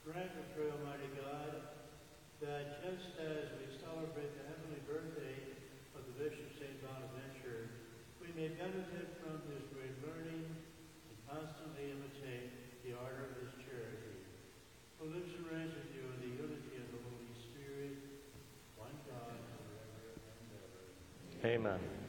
Grant, we pray, Almighty God, that just as we celebrate the heavenly birthday of the Bishop St. Bonaventure, we may benefit from his great learning and constantly imitate the ardor of his charity. Who lives and reigns with you in the unity of the Holy Spirit, one God, forever and ever. Amen.